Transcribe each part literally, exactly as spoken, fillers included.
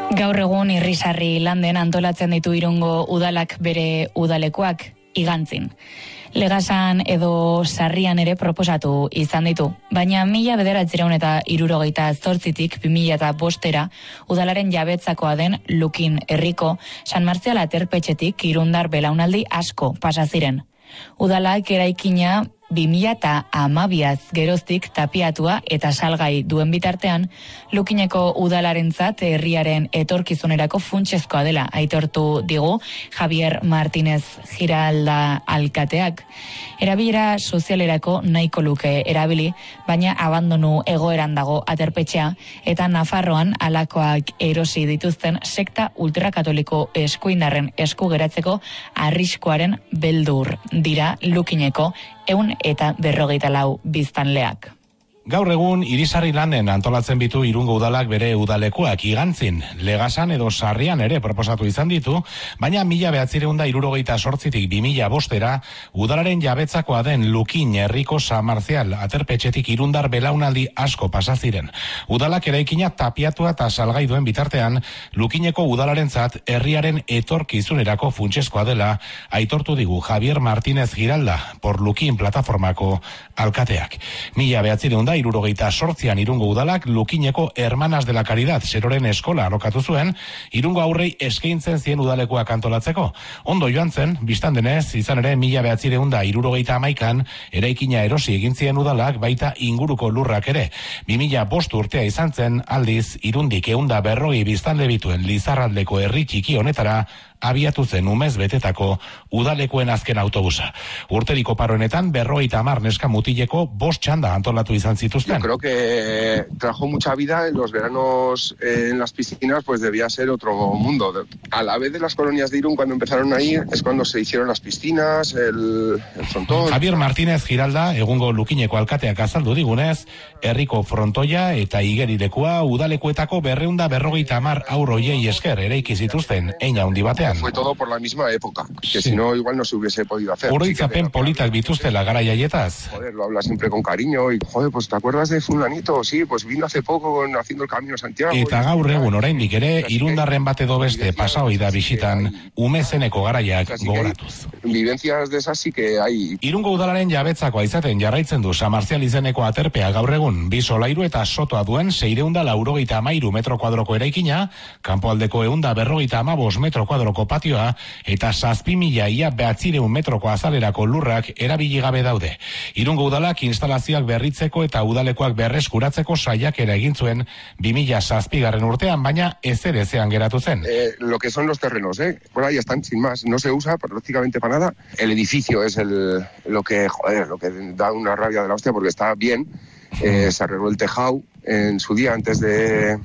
Gaur egun irrisarri landen antolatzen ditu Irungo udalak bere udalekoak igantzin. Legasan edo sarrian ere proposatu izan ditu, baina mila bederatziehun eta hirurogeita zortzitik bi mila eta bostera udalaren jabetzakoa den Lukin herriko San Martzial aterpetxetik irundar belaunaldi asko pasa ziren. Udalak eraikina bi mila eta hamabiaz geroztik tapiatua eta salgai duen bitartean, Lukineko udalarentzat herriaren etorkizunerako funtsezkoa dela aitortu digu Javier Martínez Giralda alkateak. Erabilera sozialerako nahiko luke erabili, baina abandonu egoeran dago aterpetxea eta Nafarroan alakoak erosi dituzten sekta ultrakatoliko eskuindarren esku geratzeko arriskoaren beldur dira Lukineko ehun eta berrogeita lau biztanleak. Gaur egun irisarri lanen antolatzen bitu Irungo udalak bere udalekoak igantzin, Legasan edo sarrian ere proposatu izan ditu, baina mila behatzireun da hirurogeita zortzitik bi mila bostera udalaren jabetzakoa den Lukin herriko San Martzial aterpetxetik irundar belaunaldi asko pasa ziren. Udalak eraikina tapiatua eta salgai duen bitartean, Lukineko udalarentzat herriaren etorkizunerako funtsezkoa dela aitortu digu Javier Martínez Giralda por Lukin plataformako alkateak. Mila behatzireun da hirurogeita zortzian Irungo udalak Lukineko Hermanas de la Caridad zeroren eskola alokatu zuen, Irungo aurrei eskaintzen zien udalekoak antolatzeko. Ondo joan zen, bistan denez, izan ere mila behatzireun da hirurogeita hamaikan eraikina erosi egin zien udalak baita inguruko lurrak ere. Bi mila bost urtea izan zen, aldiz, Irundik ehunda berrogei biztanle bituen Lizarraldeko herri txiki honetara abiatu zen umez betetako udalekoen azken autobusa. Urteriko paroenetan berrogeita hamar neska mutileko bost txanda antolatu izan zituzten. Yo creo que trajo mucha vida en los veranos eh, en las piscinas, pues debía ser otro mundo. A la vez de las colonias de Irún, cuando empezaron ahí, es cuando se hicieron las piscinas, el, el frontón. Javier Martínez Giralda, egungo Lukineko alkateak azaldu digunez, herriko frontoia eta igerilekua udalekoetako berreunda berrogeita hamar aurroiei esker eraiki zituzten eina handi batean. Fue todo por la misma época, que sí. Si no igual no se hubiese podido hacer. Oroitzapen politak bituztela garai haietaz. Joder, lo habla siempre con cariño y joder, pues ¿te acuerdas de fulanito? Sí, pues vino hace poco haciendo el Camino Santiago. Eta gaur egun oraindik ere irundarren bate edo beste pasao da bisitan umezeneko garaiak gogoratuz. Vivencias de esas sí que hay. Irungo udalaren jabetzakoa izaten jarraitzen du San Martzial izeneko aterpea gaur egun bi solairu eta sotoa duen seiehun eta laurogeita hamairu metro kuadroko eraikina, kanpoaldeko ehun eta berrogeita hamabost metro kuadroko patioa eta zazpi mila ia behatziehun metroko azalerako lurrak erabili gabe daude. Irungo udalak instalazioak berritzeko eta udalekoak berreskuratzeko saiakera egin zuen bi mila zazpigarren urtean, baina ezer ezean geratu zen. Eh, lo que son los terrenos, eh, por ahí están sin más, no se usa prácticamente para nada. El edificio es el lo que joder, lo que da una rabia de la hostia porque está bien. Eh, se arregló el tejado en su día antes de,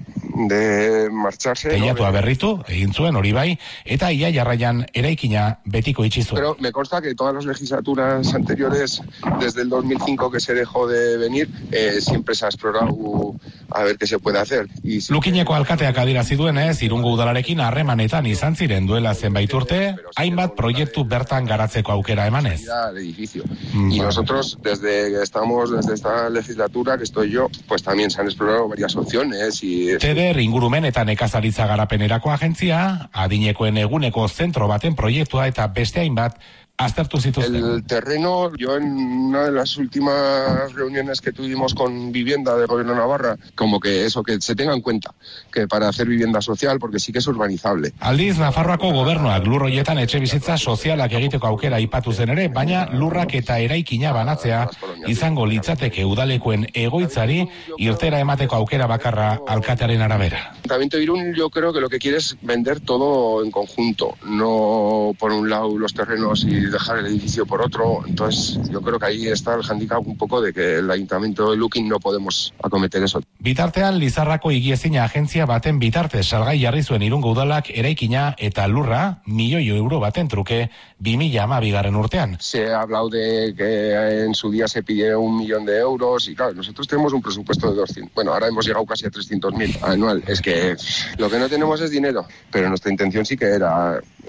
de marcharse. Teilatua ¿no? berritu, egin zuen hori bai, eta ia jarraian eraikina betiko itxi zuen. Pero me consta que todas las legislaturas anteriores, desde el dos mil cinco que se dejó de venir, eh, siempre se ha explorado a ver qué se puede hacer. Y si Lukineko alkateak adierazi duenez, Irungo udalarekin harremanetan izan ziren duela zenbait urte, hainbat proiektu bertan garatzeko aukera emanez. El edificio. Mm, y nosotros, desde que estamos, desde esta legislatura que estoy yo, pues también se han explorado varias opciones. Y Teder ingurumen eta nekazaritza garapenerako agentzia, adinekoen eguneko zentro baten proiektua eta beste hainbat aztertu zituzten. El terreno, yo en una de las últimas reuniones que tuvimos con Vivienda del Gobierno de Navarra, como que eso, que se tenga en cuenta, que para hacer vivienda social, porque sí que es urbanizable. Aldiz, Nafarroako gobernuak lur horietan etxe bizitza sozialak egiteko aukera aipatu zen ere, baina lurrak eta eraikina banatzea izango litzateke udalekoen egoitzari irtera emateko aukera bakarra alkatearen arabera. El Ayuntamiento de Irún yo creo que lo que quiere es vender todo en conjunto, no por un lado los terrenos y dejar el edificio por otro. Entonces yo creo que ahí está el handicap un poco de que el Ayuntamiento de Lukin no podemos acometer eso. Bitartean Lizarrako higiezina agentzia baten bitartez salgai jarri zuen Irungo udalak eraikina eta lurra milioi euro baten truke bi mila hamabigarren urtean. Se ha hablado de que en su día se pidió un millón de euros y claro, nosotros tenemos un presupuesto de doscientos. Bueno, ahora hemos llegado casi a trescientos mil anual. Es que lo que no tenemos es dinero, pero nuestra intención sí que era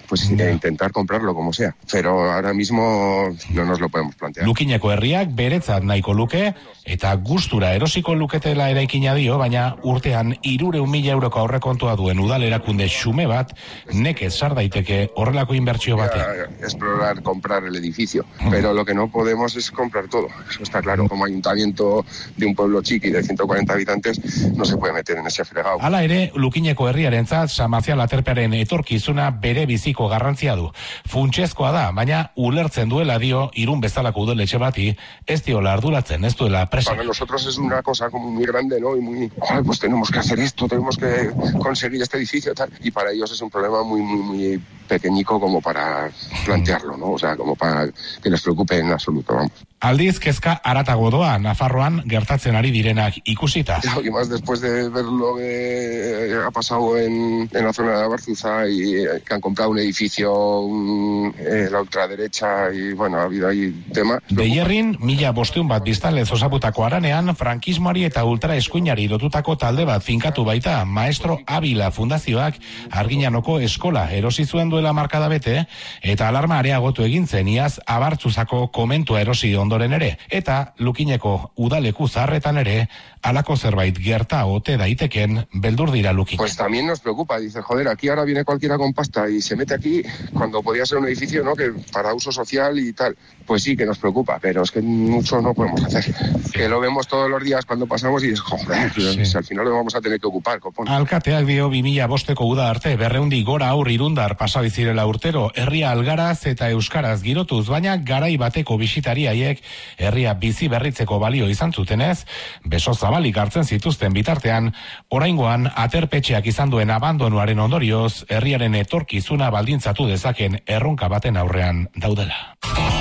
pues yeah. intentar comprarlo como sea. Pero ahora mismo no nos lo podemos plantear. Lukineko herriak beretzat nahiko luke, eta gustura erosiko luketela eraikina dio, baina urtean hirurehun mila euroko aurrekontua duen udal erakunde xume bat, nekez sar daiteke horrelako inbertsio batean. Explorar, comprar el edificio, mm. pero lo que no podemos es comprar todo, eso está claro. Como ayuntamiento de un pueblo chiqui de ciento cuarenta habitantes, no se puede meter en ese fregado. Hala ere, Lukineko herriarentzat Samazial aterpearen etorkizuna bere biziko garrantzia du. Funtsezkoa da, baina ulertzen duela dio Irun bezalako udaletxe bati, ez diola arduratzen, ez duela presa. Para nosotros es una cosa como muy grande, ¿no? Y muy, ay, pues tenemos que hacer esto, tenemos que conseguir este edificio, tal. Y para ellos es un problema muy, muy, muy pequeñico como para plantearlo, ¿no? O sea, como para que les preocupe en absoluto, vamos. Aldiz, kezka aratago doa, Nafarroan gertatzen ari direnak ikusita. Y más después de ver lo que ha pasado en, en la zona de Abarzuza y que han comprado un edificio, un, eh, la ultraderecha, y bueno, ha habido ahí tema. Beierrin, mila bosteun bat biztanlez osaputako aranean, frankismoari eta ultra eskuinari lotutako talde bat finkatu baita, Maestro Avila Fundazioak Arginanoko eskola erosi zuen duela markada bete, eta alarma areagotu egin zen iaz Abartzuzako komentua erosi ondoren ere, eta Lukineko udaleku zaharretan ere, alako zerbait gerta ote daiteken beldur dira Lukinek. Pues también nos preocupa, dice, joder, aquí ahora viene cualquiera con pasta y se mete aquí cuando podía ser un edificio, ¿no?, que para uso social y tal. Pues sí, que nos preocupa, pero es que mucho no podemos hacer. Sí. Que lo vemos todos los días cuando pasamos y es, joder, sí. Si al final lo vamos a tener que ocupar, copón. Alkateak dio bi mila bosteko uda arte, berreundi gora aur irundar pasabizirela urtero, herria algaraz eta euskaraz girotuz, baina garai bateko bisitariaiek herria bizi berritzeko balio izan zutenez, beso zabalik hartzen zituzten bitartean, oraingoan aterpetxeak izan duen abandonuaren ondorioz, herriaren etorkizuna baldintzatu dezaken erronka baten aurrean daudela.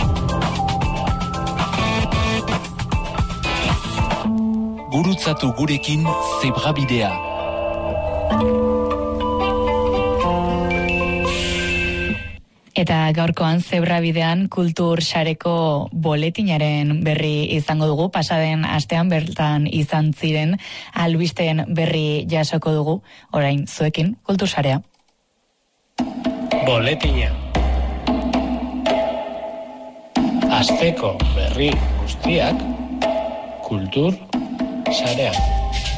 Gurutzatu gurekin Zebrabidea. Eta gaurkoan Zebrabidean kultur sareko boletinaren berri izango dugu. Pasaden astean bertan izan ziren albisteen berri jasoko dugu. Orain zuekin kultur sarea. Boletina. Asteko berri guztiak kultur sarean.